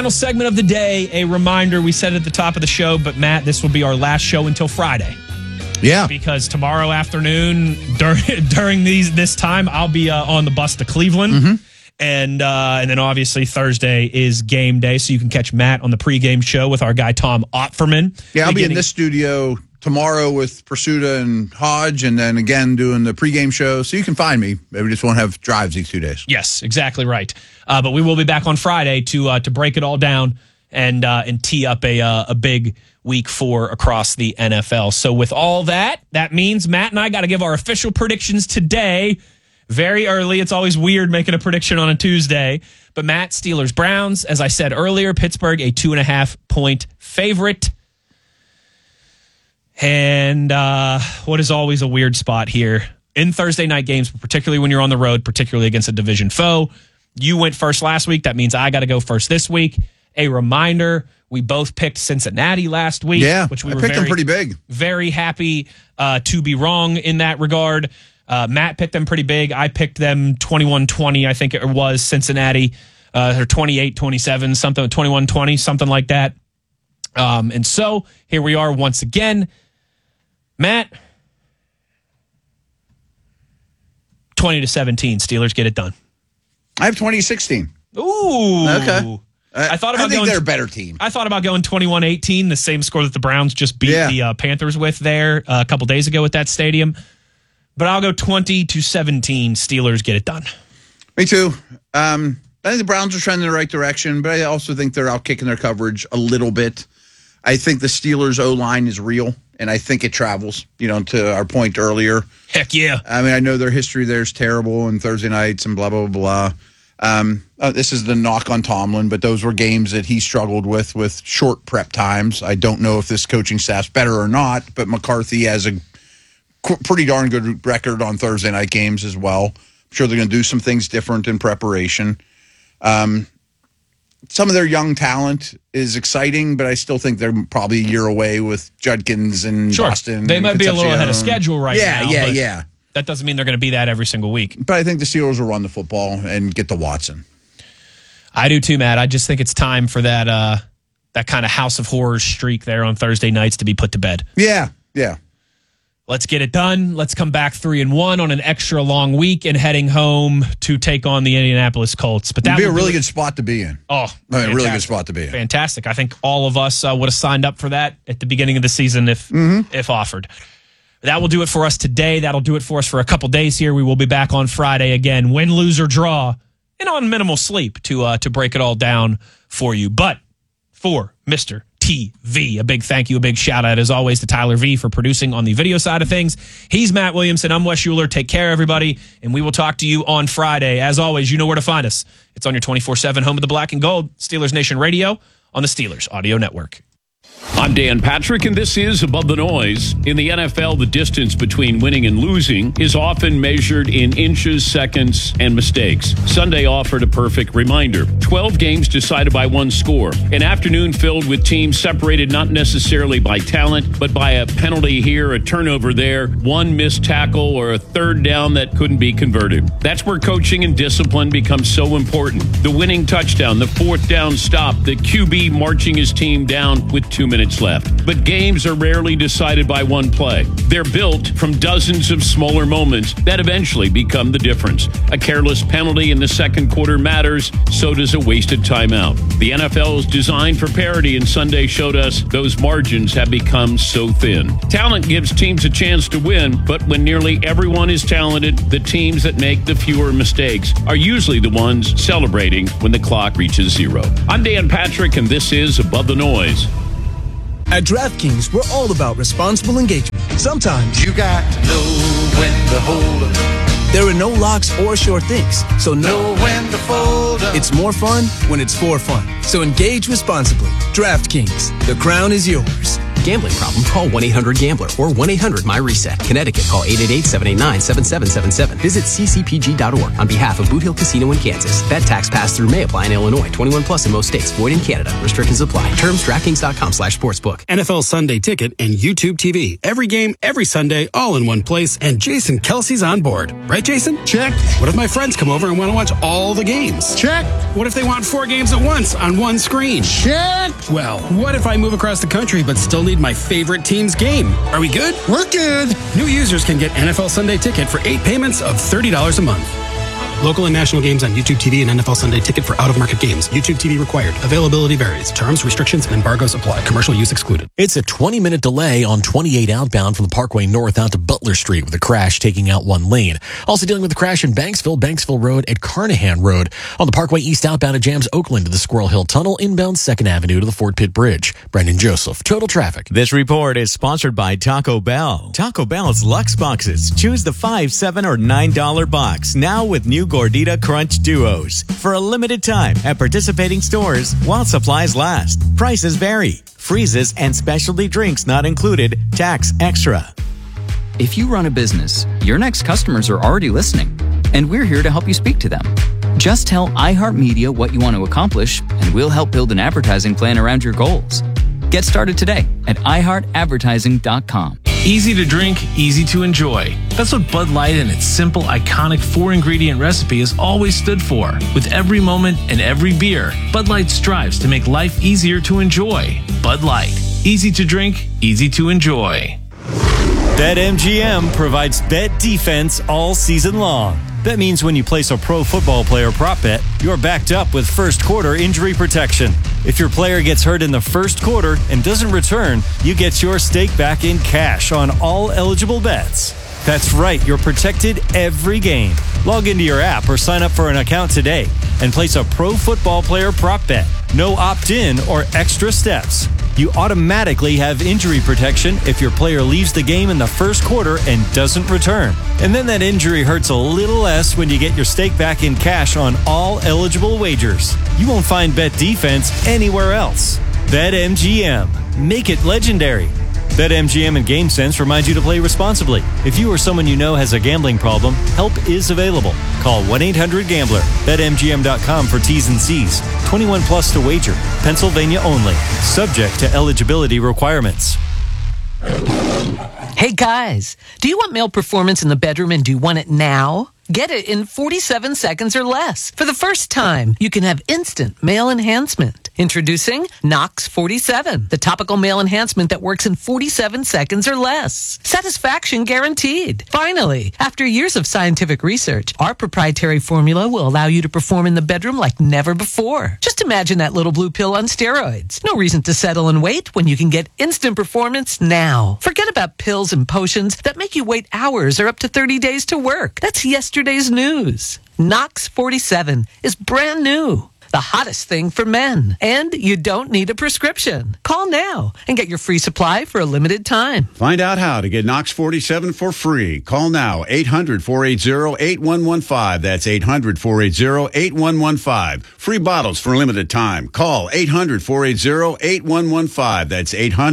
final segment of the day, a reminder, we said it at the top of the show, but Matt, this will be our last show until Friday. Yeah. Because tomorrow afternoon, during this time, I'll be on the bus to Cleveland. Mm-hmm. And then obviously Thursday is game day, so you can catch Matt on the pregame show with our guy Tom Ottferman. Yeah, I'll be in this studio tomorrow with Pursuta and Hodge, and then again doing the pregame show. So you can find me. Maybe just won't have drives these 2 days. Yes, exactly right. But we will be back on Friday to break it all down and tee up a big week 4 across the NFL. So with all that means Matt and I got to give our official predictions today. Very early. It's always weird making a prediction on a Tuesday. But Matt, Steelers Browns, as I said earlier, Pittsburgh a 2.5-point favorite. And what is always a weird spot here in Thursday night games, particularly when you're on the road, particularly against a division foe. You went first last week. That means I got to go first this week. A reminder, we both picked Cincinnati last week. Yeah, which we I were picked them pretty big. Very happy to be wrong in that regard. Matt picked them pretty big. I picked them 21-20, I think it was, Cincinnati, or 28-27, something, 21-20, something like that. And so here we are once again. Matt, 20-17, Steelers get it done. I have 20-16. Ooh. Okay. I think they're a better team. I thought about going 21-18, the same score that the Browns just beat the Panthers with there a couple days ago at that stadium. But I'll go 20-17, Steelers get it done. Me too. I think the Browns are trending in the right direction, but I also think they're out kicking their coverage a little bit. I think the Steelers' O-line is real, and I think it travels, to our point earlier. Heck yeah. I mean, I know their history there is terrible and Thursday nights and blah, blah, blah. This is the knock on Tomlin, but those were games that he struggled with short prep times. I don't know if this coaching staff's better or not, but McCarthy has a pretty darn good record on Thursday night games as well. I'm sure they're going to do some things different in preparation. Some of their young talent is exciting, but I still think they're probably a year away with Judkins and Boston. They might be a little ahead of schedule right now. Yeah. That doesn't mean they're going to be that every single week. But I think the Steelers will run the football and get to Watson. I do too, Matt. I just think it's time for that kind of House of Horrors streak there on Thursday nights to be put to bed. Yeah. Let's get it done. Let's come back 3-1 on an extra long week and heading home to take on the Indianapolis Colts. But that would be a really good spot to be in. Oh, a really good spot to be in. Fantastic. I think all of us would have signed up for that at the beginning of the season if offered. That will do it for us today. That'll do it for us for a couple days here. We will be back on Friday again, win, lose, or draw, and on minimal sleep to break it all down for you. But for Mr. TV, a big thank you, a big shout out as always to Tyler V for producing on the video side of things. He's Matt Williamson. I'm Wes Schuler. Take care, everybody, and we will talk to you on Friday. As always, you know where to find us. It's on your 24/7 home of the black and gold, Steelers Nation Radio on the Steelers Audio Network. I'm Dan Patrick, and this is Above the Noise. In the NFL, the distance between winning and losing is often measured in inches, seconds, and mistakes. Sunday offered a perfect reminder. 12 games decided by one score. An afternoon filled with teams separated not necessarily by talent, but by a penalty here, a turnover there, one missed tackle, or a third down that couldn't be converted. That's where coaching and discipline becomes so important. The winning touchdown, the fourth down stop, the QB marching his team down with 2 minutes left. But games are rarely decided by one play. They're built from dozens of smaller moments that eventually become the difference. A careless penalty in the second quarter matters, so does a wasted timeout. The NFL is designed for parity, and Sunday showed us those margins have become so thin. Talent gives teams a chance to win, but when nearly everyone is talented, the teams that make the fewer mistakes are usually the ones celebrating when the clock reaches zero. I'm Dan Patrick, and this is Above the Noise. At DraftKings, we're all about responsible engagement. Sometimes you got to know when to hold up. There are no locks or sure things, so know when to fold up. It's more fun when it's for fun. So engage responsibly. DraftKings, the crown is yours. Gambling problem? Call 1-800-GAMBLER or 1-800-MyReset. Connecticut, call 888-789-7777. Visit ccpg.org on behalf of Boot Hill Casino in Kansas. Bet tax pass-through may apply in Illinois. 21 plus in most states. Void in Canada. Restrictions apply. Terms DraftKings.com/sportsbook. NFL Sunday Ticket and YouTube TV. Every game, every Sunday, all in one place. And Jason Kelsey's on board. Right, Jason? Check. What if my friends come over and want to watch all the games? Check. What if they want 4 games at once on one screen? Check. Well, what if I move across the country but still need my favorite team's game? Are we good? We're good. New users can get NFL Sunday Ticket for 8 payments of $30 a month. Local and national games on YouTube TV and NFL Sunday Ticket for out-of-market games. YouTube TV required. Availability varies. Terms, restrictions, and embargoes apply. Commercial use excluded. It's a 20-minute delay on 28 outbound from the Parkway North out to Butler Street with a crash taking out one lane. Also dealing with a crash in Banksville Road at Carnahan Road. On the Parkway East outbound, it jams Oakland to the Squirrel Hill Tunnel, inbound 2nd Avenue to the Fort Pitt Bridge. Brendan Joseph, Total Traffic. This report is sponsored by Taco Bell. Taco Bell's Lux Boxes. Choose the $5, $7, or $9 box. Now with new Gordita Crunch Duos. For a limited time at participating stores while supplies last. Prices vary. Freezes and specialty drinks not included. Tax extra. If you run a business, your next customers are already listening, and we're here to help you speak to them. Just tell iHeartMedia what you want to accomplish, and we'll help build an advertising plan around your goals. Get started today at iHeartAdvertising.com. Easy to drink, easy to enjoy. That's what Bud Light and its simple, iconic 4-ingredient recipe has always stood for. With every moment and every beer, Bud Light strives to make life easier to enjoy. Bud Light. Easy to drink, easy to enjoy. BetMGM provides bet defense all season long. That means when you place a pro football player prop bet, you're backed up with first quarter injury protection. If your player gets hurt in the first quarter and doesn't return, you get your stake back in cash on all eligible bets. That's right, you're protected every game. Log into your app or sign up for an account today and place a pro football player prop bet. No opt-in or extra steps. You automatically have injury protection if your player leaves the game in the first quarter and doesn't return. And then that injury hurts a little less when you get your stake back in cash on all eligible wagers. You won't find bet defense anywhere else. BetMGM. Make it legendary. BetMGM and GameSense remind you to play responsibly. If you or someone you know has a gambling problem, help is available. Call 1-800-GAMBLER. BetMGM.com for T's and C's. 21 plus to wager. Pennsylvania only. Subject to eligibility requirements. Hey guys, do you want male performance in the bedroom and do you want it now? Get it in 47 seconds or less. For the first time, you can have instant male enhancement. Introducing Knox 47, the topical male enhancement that works in 47 seconds or less. Satisfaction guaranteed. Finally, after years of scientific research, our proprietary formula will allow you to perform in the bedroom like never before. Just imagine that little blue pill on steroids. No reason to settle and wait when you can get instant performance now. Forget about pills and potions that make you wait hours or up to 30 days to work. That's yesterday's news. Knox 47 is brand new. The hottest thing for men. And you don't need a prescription. Call now and get your free supply for a limited time. Find out how to get Knox 47 for free. Call now, 800-480-8115. That's 800-480-8115. Free bottles for a limited time. Call 800-480-8115. That's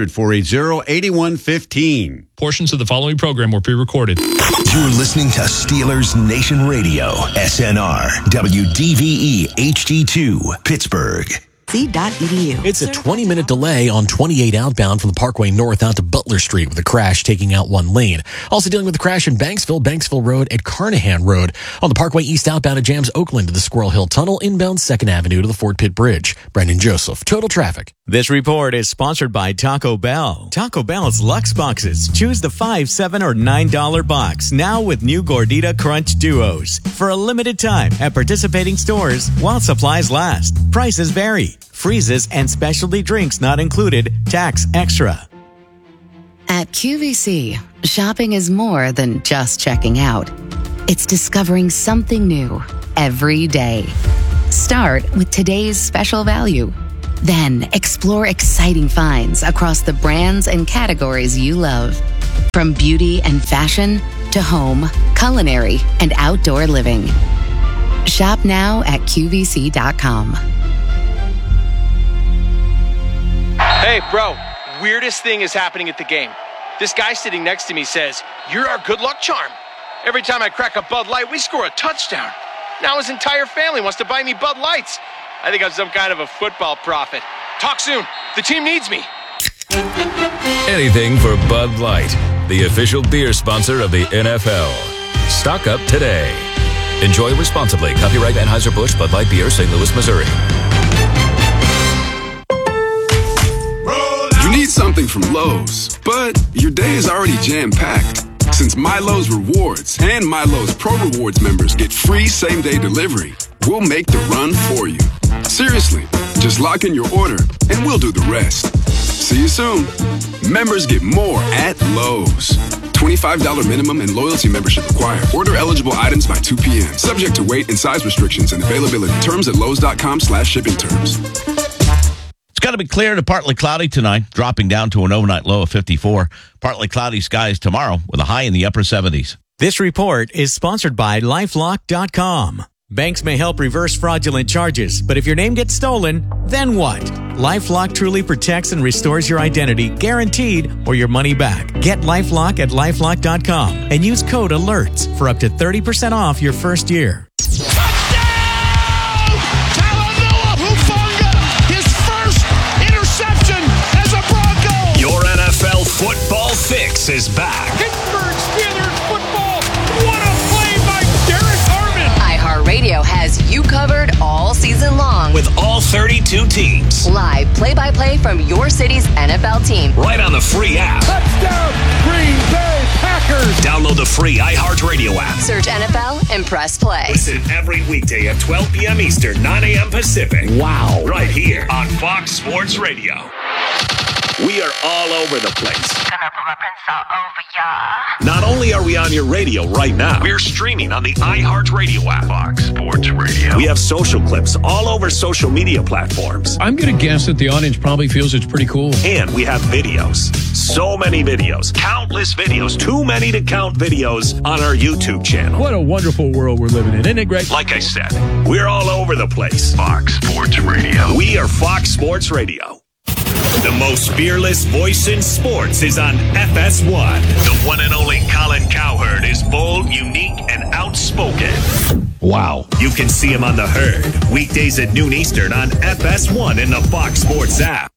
800-480-8115. Portions of the following program were pre-recorded. You're listening to Steelers Nation Radio, SNR, WDVE HD2, Pittsburgh. C.edu. It's a 20-minute delay on 28 outbound from the Parkway North out to Butler Street with a crash taking out one lane. Also dealing with a crash in Banksville Road at Carnahan Road. On the Parkway East outbound, it jams Oakland to the Squirrel Hill Tunnel, inbound 2nd Avenue to the Fort Pitt Bridge. Brendan Joseph, Total Traffic. This report is sponsored by Taco Bell. Taco Bell's Lux Boxes. Choose the $5, $7, or $9 box. Now with new Gordita Crunch Duos. For a limited time at participating stores while supplies last. Prices vary. Freezes and specialty drinks not included. Tax extra. At QVC, shopping is more than just checking out. It's discovering something new every day. Start with today's special value. Then explore exciting finds across the brands and categories you love. From beauty and fashion to home, culinary, and outdoor living. Shop now at QVC.com. Hey, bro, weirdest thing is happening at the game. This guy sitting next to me says, "You're our good luck charm." Every time I crack a Bud Light, we score a touchdown. Now his entire family wants to buy me Bud Lights. I think I'm some kind of a football prophet. Talk soon. The team needs me. Anything for Bud Light, the official beer sponsor of the NFL. Stock up today. Enjoy responsibly. Copyright Anheuser-Busch Bud Light Beer, St. Louis, Missouri. You need something from Lowe's, but your day is already jam-packed. Since MyLowe's Rewards and MyLowe's Pro Rewards members get free same-day delivery, we'll make the run for you. Seriously, just lock in your order and we'll do the rest. See you soon. Members get more at Lowe's. $25 minimum and loyalty membership required. Order eligible items by 2 p.m. Subject to weight and size restrictions and availability. Terms at lowes.com/shipping terms. It's going to be clear to partly cloudy tonight, dropping down to an overnight low of 54. Partly cloudy skies tomorrow with a high in the upper 70s. This report is sponsored by LifeLock.com. Banks may help reverse fraudulent charges, but if your name gets stolen, then what? LifeLock truly protects and restores your identity, guaranteed, or your money back. Get LifeLock at LifeLock.com and use code ALERTS for up to 30% off your first year. Football Fix is back. Pittsburgh Steelers football. What a play by Derek Harmon. iHeartRadio has you covered all season long. With all 32 teams. Live play-by-play from your city's NFL team. Right on the free app. Touchdown, Green Bay Packers. Download the free iHeartRadio app. Search NFL and press play. Listen every weekday at 12 p.m. Eastern, 9 a.m. Pacific. Wow. Right here on Fox Sports Radio. We are all over the place. Gonna pull up and all over ya. Not only are we on your radio right now, we're streaming on the iHeartRadio app. Fox Sports Radio. We have social clips all over social media platforms. I'm going to guess that the audience probably feels it's pretty cool. And we have videos. So many videos. Countless videos. Too many to count videos on our YouTube channel. What a wonderful world we're living in, isn't it, Greg? Like I said, we're all over the place. Fox Sports Radio. We are Fox Sports Radio. The most fearless voice in sports is on FS1. The one and only Colin Cowherd is bold, unique, and outspoken. Wow. You can see him on The Herd, weekdays at noon Eastern on FS1 in the Fox Sports app.